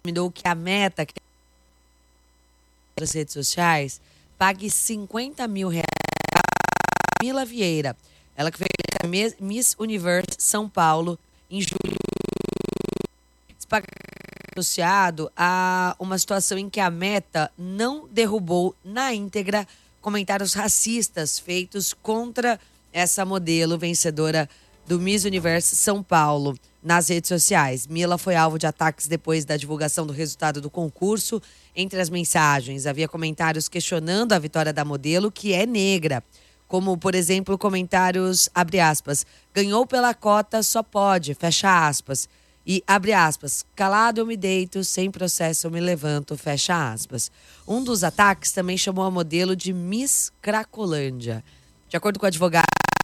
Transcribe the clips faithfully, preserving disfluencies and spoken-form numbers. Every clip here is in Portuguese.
recomendou que a Meta, que tem nas redes sociais, pague cinquenta mil reais a Mila Vieira. Ela que fez a Miss Universe São Paulo em julho. Esse pagamento é associado a uma situação em que a Meta não derrubou na íntegra comentários racistas feitos contra essa modelo vencedora do Miss Universe São Paulo nas redes sociais. Mila foi alvo de ataques depois da divulgação do resultado do concurso. Entre as mensagens, havia comentários questionando a vitória da modelo, que é negra. Como, por exemplo, comentários, abre aspas, ganhou pela cota, só pode, fecha aspas. E, abre aspas, calado eu me deito, sem processo eu me levanto, fecha aspas. Um dos ataques também chamou a modelo de Miss Cracolândia. De acordo com o advogado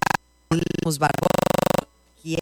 que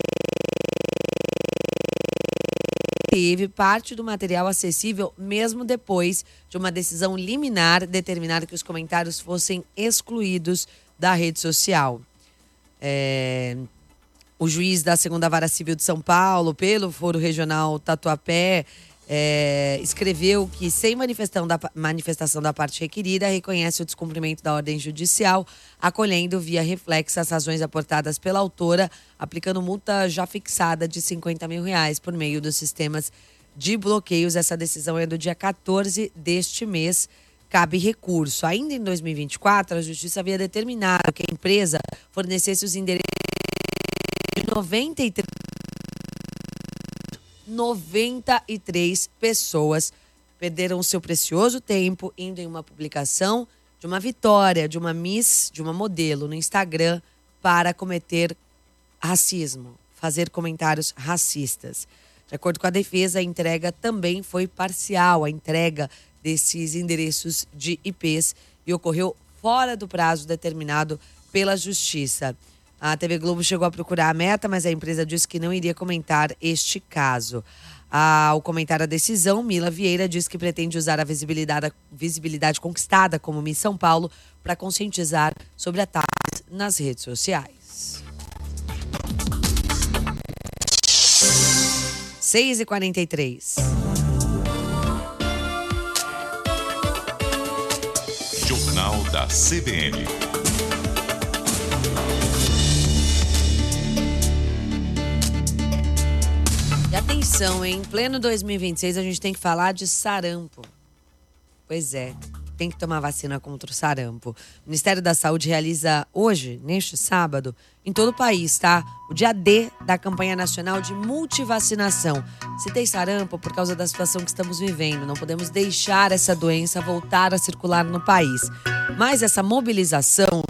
teve parte do material acessível mesmo depois de uma decisão liminar determinar que os comentários fossem excluídos da rede social. É... O juiz da segunda Vara Civil de São Paulo, pelo Foro Regional Tatuapé, é, escreveu que, sem manifestação da, manifestação da parte requerida, reconhece o descumprimento da ordem judicial, acolhendo via reflexo as razões aportadas pela autora, aplicando multa já fixada de cinquenta mil reais por meio dos sistemas de bloqueios. Essa decisão é do dia quatorze deste mês. Cabe recurso. Ainda em dois mil e vinte e quatro, a Justiça havia determinado que a empresa fornecesse os endereços de noventa e três, noventa e três pessoas perderam o seu precioso tempo indo em uma publicação de uma vitória, de uma Miss, de uma modelo no Instagram para cometer racismo, fazer comentários racistas. De acordo com a defesa, a entrega também foi parcial, a entrega desses endereços de I Ps, e ocorreu fora do prazo determinado pela Justiça. A T V Globo chegou a procurar a Meta, mas a empresa disse que não iria comentar este caso. Ao comentar a decisão, Mila Vieira diz que pretende usar a visibilidade, a visibilidade conquistada como Miss São Paulo para conscientizar sobre ataques nas redes sociais. seis e quarenta e três. Jornal da C B N. E atenção, em pleno dois mil e vinte e seis a gente tem que falar de sarampo. Pois é, tem que tomar vacina contra o sarampo. O Ministério da Saúde realiza hoje, neste sábado, em todo o país, tá? O dia D da campanha nacional de multivacinação. Citei sarampo por causa da situação que estamos vivendo. Não podemos deixar essa doença voltar a circular no país. Mas essa mobilização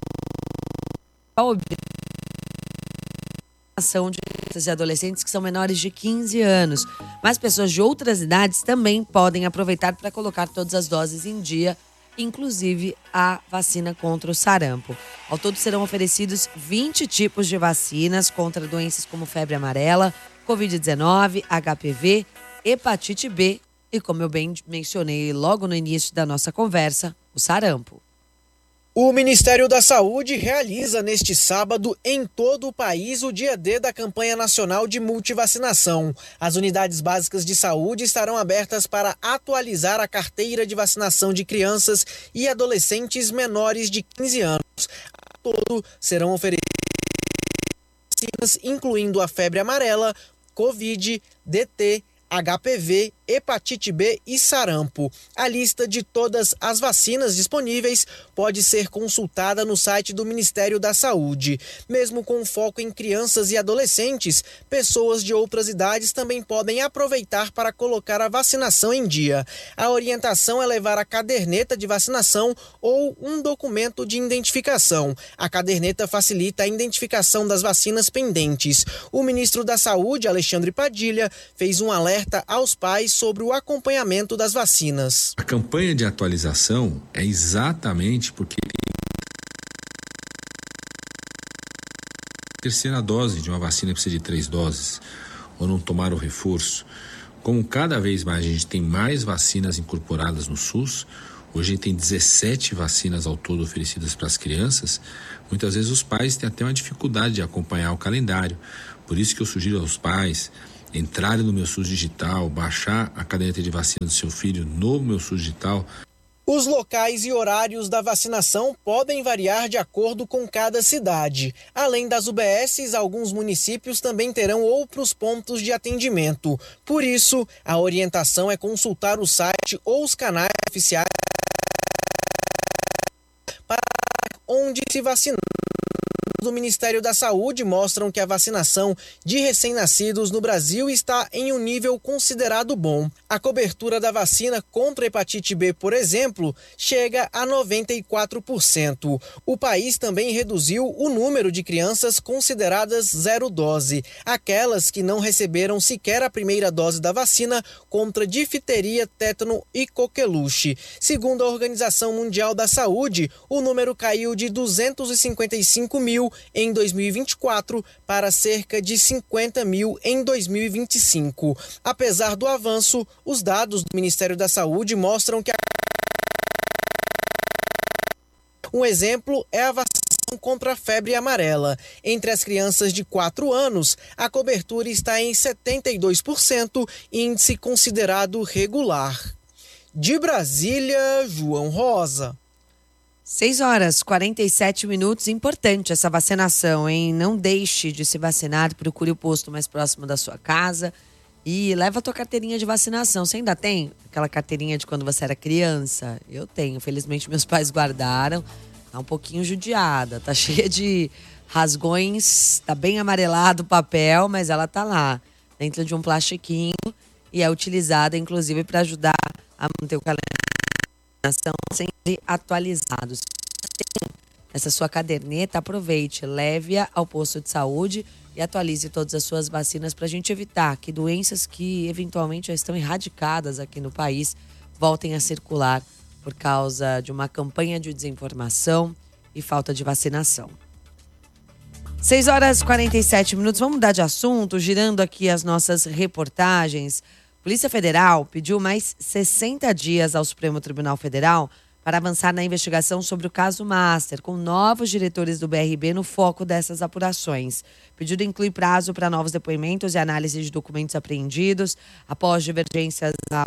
de crianças e adolescentes que são menores de quinze anos. Mas pessoas de outras idades também podem aproveitar para colocar todas as doses em dia, inclusive a vacina contra o sarampo. Ao todo serão oferecidos vinte tipos de vacinas contra doenças como febre amarela, covid dezenove, H P V, hepatite B e, como eu bem mencionei logo no início da nossa conversa, o sarampo. O Ministério da Saúde realiza neste sábado em todo o país o dia D da campanha nacional de multivacinação. As unidades básicas de saúde estarão abertas para atualizar a carteira de vacinação de crianças e adolescentes menores de quinze anos. A todo serão oferecidas vacinas incluindo a febre amarela, Covid, D T, H P V, hepatite B e sarampo. A lista de todas as vacinas disponíveis pode ser consultada no site do Ministério da Saúde. Mesmo com foco em crianças e adolescentes, pessoas de outras idades também podem aproveitar para colocar a vacinação em dia. A orientação é levar a caderneta de vacinação ou um documento de identificação. A caderneta facilita a identificação das vacinas pendentes. O ministro da Saúde, Alexandre Padilha, fez um alerta aos pais sobre o acompanhamento das vacinas. A campanha de atualização é exatamente porque a terceira dose de uma vacina precisa de três doses, ou não tomar o reforço. Como cada vez mais a gente tem mais vacinas incorporadas no SUS, hoje a gente tem dezessete vacinas ao todo oferecidas para as crianças, muitas vezes os pais têm até uma dificuldade de acompanhar o calendário. Por isso que eu sugiro aos pais entrarem no Meu SUS Digital, baixar a caderneta de vacina do seu filho no Meu SUS Digital. Os locais e horários da vacinação podem variar de acordo com cada cidade. Além das U B Ss, alguns municípios também terão outros pontos de atendimento. Por isso, a orientação é consultar o site ou os canais oficiais para onde se vacinar. Do Ministério da Saúde mostram que a vacinação de recém-nascidos no Brasil está em um nível considerado bom. A cobertura da vacina contra a hepatite B, por exemplo, chega a noventa e quatro por cento. O país também reduziu o número de crianças consideradas zero dose, aquelas que não receberam sequer a primeira dose da vacina contra difteria, tétano e coqueluche. Segundo a Organização Mundial da Saúde, o número caiu de duzentos e cinquenta e cinco mil em dois mil e vinte e quatro para cerca de cinquenta mil em dois mil e vinte e cinco. Apesar do avanço, os dados do Ministério da Saúde mostram que a... um exemplo é a vacinação contra a febre amarela. Entre as crianças de quatro anos, a cobertura está em setenta e dois por cento, índice considerado regular. De Brasília, João Rosa. seis horas e quarenta e sete minutos. Importante essa vacinação, hein? Não deixe de se vacinar, procure o posto mais próximo da sua casa e leva a tua carteirinha de vacinação. Você ainda tem aquela carteirinha de quando você era criança? Eu tenho, felizmente meus pais guardaram. Tá um pouquinho judiada, tá cheia de rasgões, tá bem amarelado o papel, mas ela tá lá, dentro de um plastiquinho e é utilizada inclusive para ajudar a manter o calendário sempre atualizados. Essa sua caderneta, aproveite, leve-a ao posto de saúde e atualize todas as suas vacinas para a gente evitar que doenças que eventualmente já estão erradicadas aqui no país voltem a circular por causa de uma campanha de desinformação e falta de vacinação. seis horas e quarenta e sete minutos, vamos mudar de assunto, girando aqui as nossas reportagens. Polícia Federal pediu mais sessenta dias ao Supremo Tribunal Federal para avançar na investigação sobre o caso Master, com novos diretores do B R B no foco dessas apurações. O pedido inclui prazo para novos depoimentos e análise de documentos apreendidos, após divergências a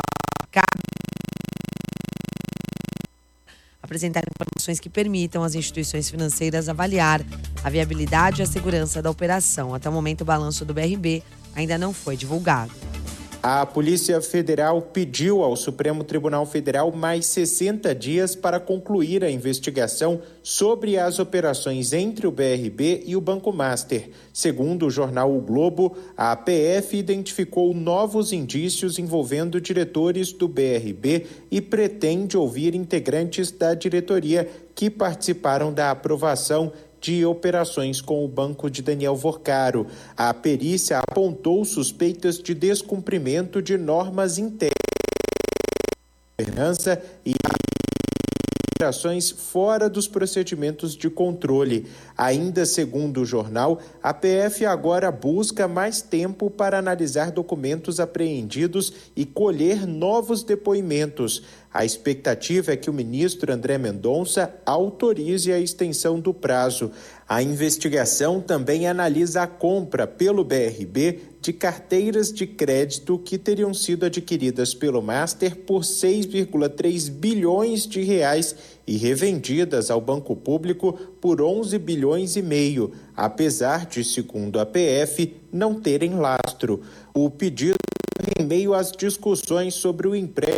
apresentar informações que permitam às instituições financeiras avaliar a viabilidade e a segurança da operação. Até o momento, o balanço do B R B ainda não foi divulgado. A Polícia Federal pediu ao Supremo Tribunal Federal mais sessenta dias para concluir a investigação sobre as operações entre o B R B e o Banco Master. Segundo o jornal O Globo, a A P F identificou novos indícios envolvendo diretores do B R B e pretende ouvir integrantes da diretoria que participaram da aprovação de operações com o banco de Daniel Vorcaro. A perícia apontou suspeitas de descumprimento de normas internas de governança e operações fora dos procedimentos de controle. Ainda segundo o jornal, a P F agora busca mais tempo para analisar documentos apreendidos e colher novos depoimentos. A expectativa é que o ministro André Mendonça autorize a extensão do prazo. A investigação também analisa a compra pelo B R B de carteiras de crédito que teriam sido adquiridas pelo Master por seis vírgula três bilhões de reais e revendidas ao Banco Público por onze bilhões e meio, apesar de, segundo a P F, não terem lastro. O pedido em meio às discussões sobre o empréstimo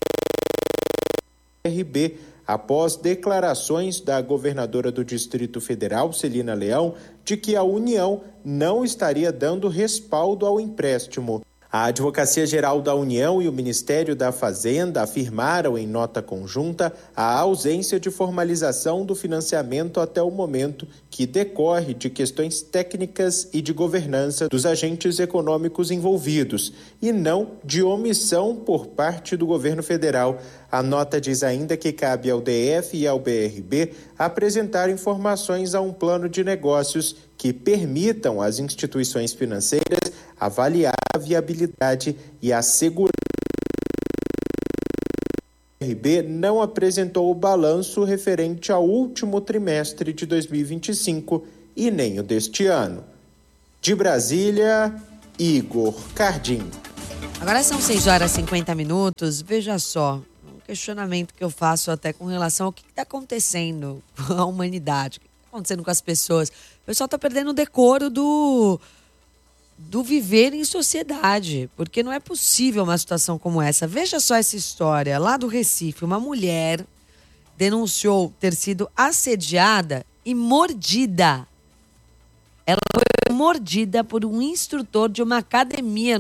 B R B, após declarações da governadora do Distrito Federal, Celina Leão, de que a União não estaria dando respaldo ao empréstimo. A Advocacia Geral da União e o Ministério da Fazenda afirmaram em nota conjunta a ausência de formalização do financiamento até o momento, que decorre de questões técnicas e de governança dos agentes econômicos envolvidos, e não de omissão por parte do governo federal. A nota diz ainda que cabe ao D F e ao B R B apresentar informações a um plano de negócios que permitam às instituições financeiras avaliar a viabilidade e a segurança. O B R B não apresentou o balanço referente ao último trimestre de dois mil e vinte e cinco e nem o deste ano. De Brasília, Igor Cardim. Agora são seis horas e cinquenta minutos. Veja só, um questionamento que eu faço até com relação ao que está acontecendo com a humanidade, o que está acontecendo com as pessoas. O pessoal está perdendo o decoro do, do viver em sociedade, porque não é possível uma situação como essa. Veja só essa história, lá do Recife, uma mulher denunciou ter sido assediada e mordida. Ela foi mordida por um instrutor de uma academia.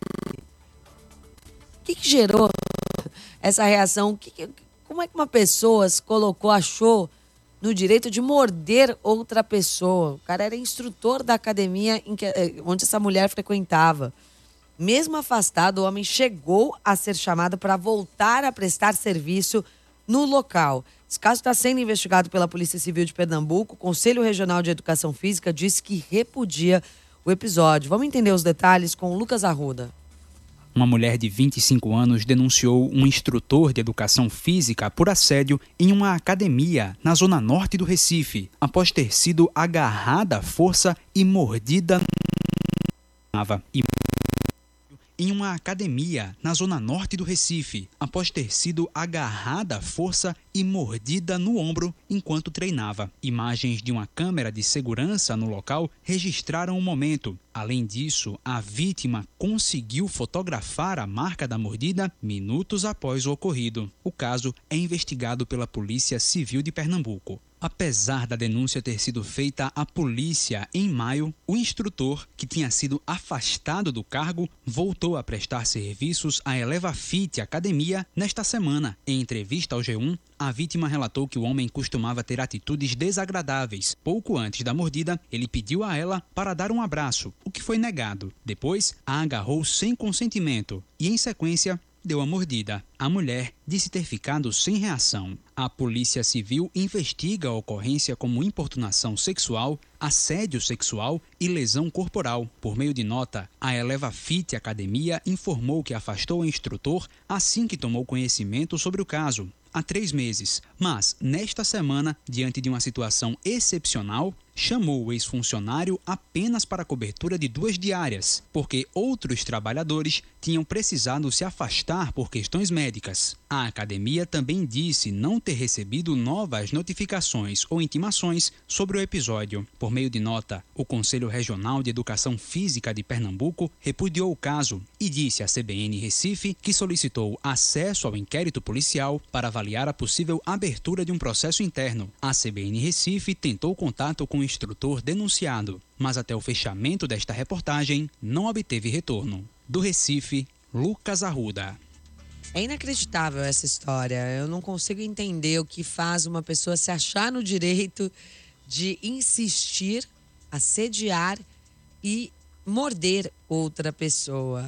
O que, que gerou essa reação? Que que, como é que uma pessoa se colocou, achou no direito de morder outra pessoa? O cara era instrutor da academia em que, onde essa mulher frequentava. Mesmo afastado, o homem chegou a ser chamado para voltar a prestar serviço no local. Esse caso está sendo investigado pela Polícia Civil de Pernambuco. O Conselho Regional de Educação Física disse que repudia o episódio. Vamos entender os detalhes com o Lucas Arruda. Uma mulher de vinte e cinco anos denunciou um instrutor de educação física por assédio em uma academia na zona norte do Recife, após ter sido agarrada à força e mordida e em uma academia na zona norte do Recife, após ter sido agarrada à força e mordida no ombro enquanto treinava. Imagens de uma câmera de segurança no local registraram o momento. Além disso, a vítima conseguiu fotografar a marca da mordida minutos após o ocorrido. O caso é investigado pela Polícia Civil de Pernambuco. Apesar da denúncia ter sido feita à polícia em maio, o instrutor, que tinha sido afastado do cargo, voltou a prestar serviços à Eleva Fit Academia nesta semana. Em entrevista ao G um, a vítima relatou que o homem costumava ter atitudes desagradáveis. Pouco antes da mordida, ele pediu a ela para dar um abraço, o que foi negado. Depois, a agarrou sem consentimento e, em sequência, deu a mordida. A mulher disse ter ficado sem reação. A Polícia Civil investiga a ocorrência como importunação sexual, assédio sexual e lesão corporal. Por meio de nota, a Eleva Fit Academia informou que afastou o instrutor assim que tomou conhecimento sobre o caso, há três meses. Mas, nesta semana, diante de uma situação excepcional, chamou o ex-funcionário apenas para a cobertura de duas diárias, porque outros trabalhadores tinham precisado se afastar por questões médicas. A academia também disse não ter recebido novas notificações ou intimações sobre o episódio. Por meio de nota, o Conselho Regional de Educação Física de Pernambuco repudiou o caso e disse à C B N Recife que solicitou acesso ao inquérito policial para avaliar a possível abertura de um processo interno. A C B N Recife tentou contato com o instrutor denunciado, mas até o fechamento desta reportagem não obteve retorno. Do Recife, Lucas Arruda. É inacreditável essa história. Eu não consigo entender o que faz uma pessoa se achar no direito de insistir, assediar e morder outra pessoa.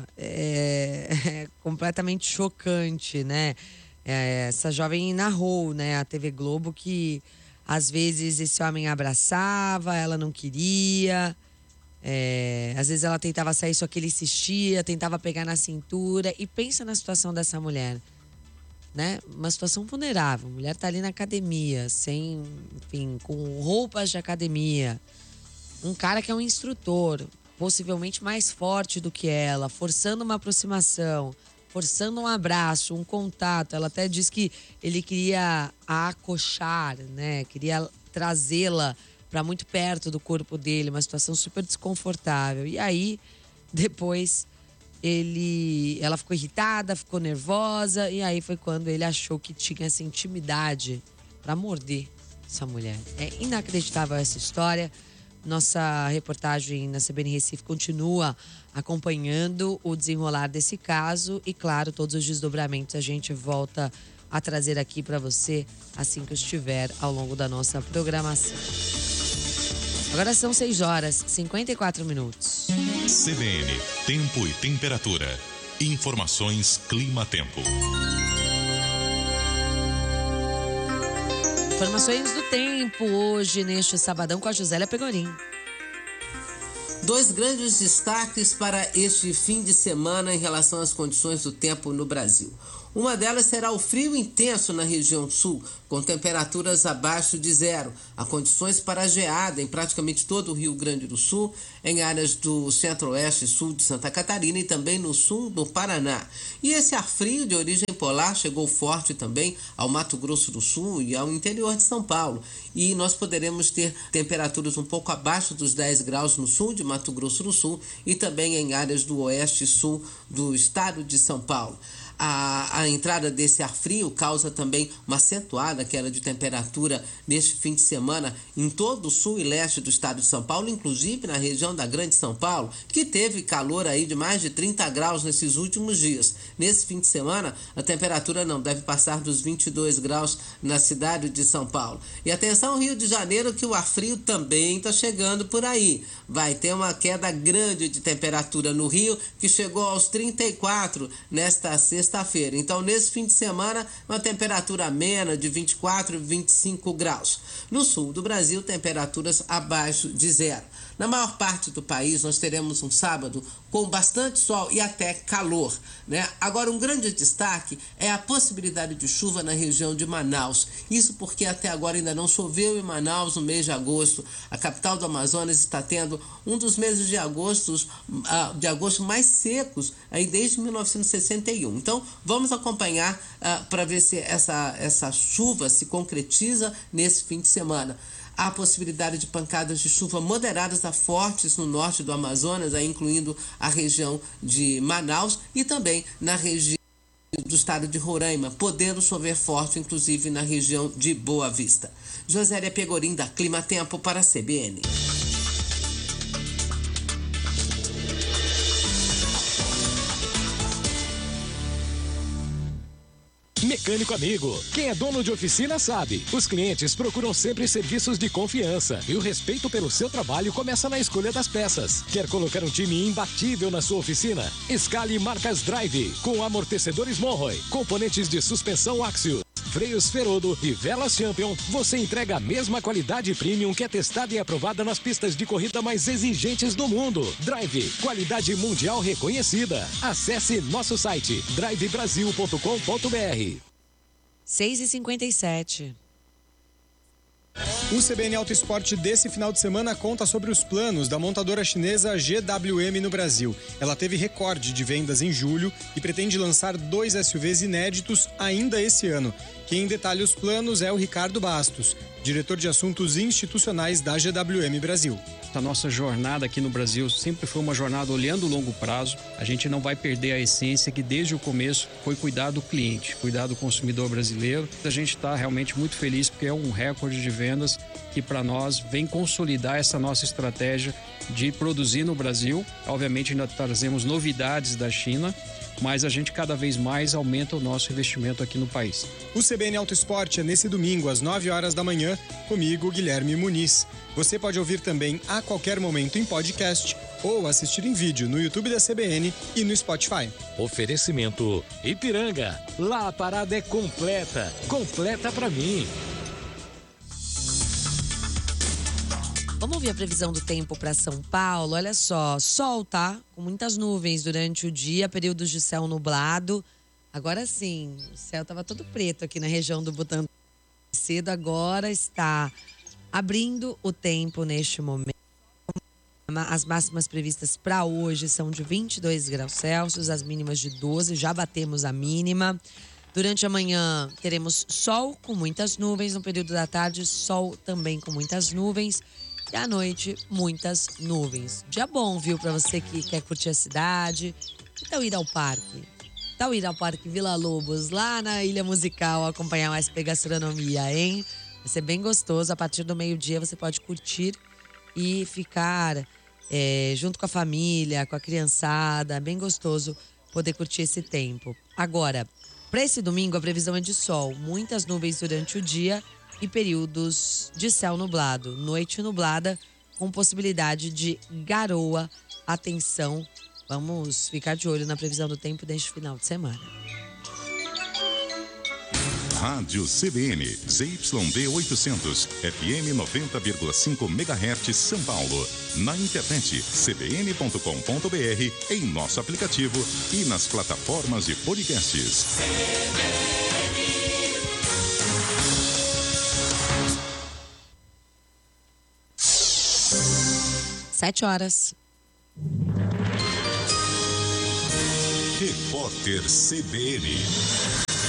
É, é completamente chocante, né? É, essa jovem narrou, né, a T V Globo, que às vezes esse homem abraçava, ela não queria. É, às vezes ela tentava sair, só que ele insistia, tentava pegar na cintura. E pensa na situação dessa mulher, né? Uma situação vulnerável. A mulher tá ali na academia, sem, enfim, com roupas de academia. Um cara que é um instrutor, possivelmente mais forte do que ela, forçando uma aproximação, forçando um abraço, um contato. Ela até diz que ele queria a acochar, né? Queria trazê-la para muito perto do corpo dele, uma situação super desconfortável. E aí, depois, ele, ela ficou irritada, ficou nervosa, e aí foi quando ele achou que tinha essa intimidade para morder essa mulher. É inacreditável essa história. Nossa reportagem na C B N Recife continua acompanhando o desenrolar desse caso e, claro, todos os desdobramentos a gente volta a trazer aqui para você assim que estiver ao longo da nossa programação. Agora são seis horas e cinquenta e quatro minutos. C B N, tempo e temperatura. Informações Clima-Tempo. Informações do tempo hoje, neste sabadão, com a Josélia Pegorim. Dois grandes destaques para este fim de semana em relação às condições do tempo no Brasil. Uma delas será o frio intenso na região sul, com temperaturas abaixo de zero. Há condições para geada em praticamente todo o Rio Grande do Sul, em áreas do centro-oeste e sul de Santa Catarina e também no sul do Paraná. E esse ar frio de origem polar chegou forte também ao Mato Grosso do Sul e ao interior de São Paulo. E nós poderemos ter temperaturas um pouco abaixo dos dez graus no sul de Mato Grosso do Sul e também em áreas do oeste e sul do estado de São Paulo. A, a entrada desse ar frio causa também uma acentuada queda de temperatura neste fim de semana em todo o sul e leste do estado de São Paulo, inclusive na região da Grande São Paulo, que teve calor aí de mais de trinta graus nesses últimos dias. Nesse fim de semana, a temperatura não deve passar dos vinte e dois graus na cidade de São Paulo. E atenção, Rio de Janeiro, que o ar frio também está chegando por aí. Vai ter uma queda grande de temperatura no Rio, que chegou aos trinta e quatro nesta sexta sexta-feira. Então, nesse fim de semana, uma temperatura amena de vinte e quatro, vinte e cinco graus. No sul do Brasil, temperaturas abaixo de zero. Na maior parte do país, nós teremos um sábado com bastante sol e até calor, né? Agora, um grande destaque é a possibilidade de chuva na região de Manaus. Isso porque até agora ainda não choveu em Manaus no mês de agosto. A capital do Amazonas está tendo um dos meses de agosto, uh, de agosto mais secos aí desde mil novecentos e sessenta e um. Então, vamos acompanhar uh, para ver se essa, essa chuva se concretiza nesse fim de semana. Há possibilidade de pancadas de chuva moderadas a fortes no norte do Amazonas, aí incluindo a região de Manaus e também na região do estado de Roraima, podendo chover forte, inclusive na região de Boa Vista. Josélia Pegorim, da Clima Tempo, para a C B N. Mecânico amigo, quem é dono de oficina sabe. Os clientes procuram sempre serviços de confiança e o respeito pelo seu trabalho começa na escolha das peças. Quer colocar um time imbatível na sua oficina? Escale marcas Drive, com amortecedores Monroe, componentes de suspensão Axios, freios Ferodo e velas Champion. Você entrega a mesma qualidade premium que é testada e aprovada nas pistas de corrida mais exigentes do mundo. Drive, qualidade mundial reconhecida. Acesse nosso site drive brasil ponto com ponto br. seis e cinquenta e sete. O C B N Auto Esporte desse final de semana conta sobre os planos da montadora chinesa G W M no Brasil. Ela teve recorde de vendas em julho e pretende lançar dois S U Vs inéditos ainda esse ano. Quem detalha os planos é o Ricardo Bastos, diretor de assuntos institucionais da G W M Brasil. A nossa jornada aqui no Brasil sempre foi uma jornada olhando o longo prazo. A gente não vai perder a essência que desde o começo foi cuidar do cliente, cuidar do consumidor brasileiro. A gente está realmente muito feliz porque é um recorde de vendas que para nós vem consolidar essa nossa estratégia de produzir no Brasil. Obviamente ainda trazemos novidades da China, mas a gente cada vez mais aumenta o nosso investimento aqui no país. O C B N Auto Esporte é nesse domingo às nove horas da manhã, comigo, Guilherme Muniz. Você pode ouvir também a qualquer momento em podcast ou assistir em vídeo no YouTube da C B N e no Spotify. Oferecimento Ipiranga. Lá a parada é completa. Completa pra mim. Vamos ouvir a previsão do tempo para São Paulo. Olha só, sol, tá? Com muitas nuvens durante o dia, períodos de céu nublado. Agora sim, o céu estava todo preto aqui na região do Butantã. Cedo agora está abrindo o tempo neste momento. As máximas previstas para hoje são de vinte e dois graus Celsius, as mínimas de doze, já batemos a mínima. Durante a manhã teremos sol com muitas nuvens, no período da tarde sol também com muitas nuvens. E à noite, muitas nuvens. Dia bom, viu? Para você que quer curtir a cidade. Que tal ir ao parque? Que tal ir ao Parque Vila Lobos, lá na Ilha Musical, acompanhar o S P Gastronomia, hein? Vai ser bem gostoso. A partir do meio-dia você pode curtir e ficar é, junto com a família, com a criançada. Bem gostoso poder curtir esse tempo. Agora, para esse domingo, a previsão é de sol. Muitas nuvens durante o dia e períodos de céu nublado. Noite nublada com possibilidade de garoa. Atenção, vamos ficar de olho na previsão do tempo deste final de semana. Rádio C B N, Z Y D oitocentos, F M noventa vírgula cinco megahertz, São Paulo. Na internet, c b n ponto com ponto b r, em nosso aplicativo e nas plataformas de podcasts. Sete horas. Repórter C B N.